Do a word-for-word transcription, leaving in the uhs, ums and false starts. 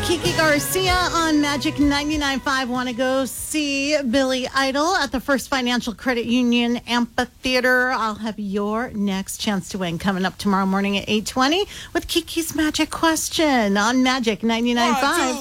Kiki Garcia on Magic ninety-nine point five. Want to go see Billy Idol at the First Financial Credit Union Amphitheater? I'll have your next chance to win coming up tomorrow morning at eight twenty with Kiki's Magic Question on Magic ninety-nine point five.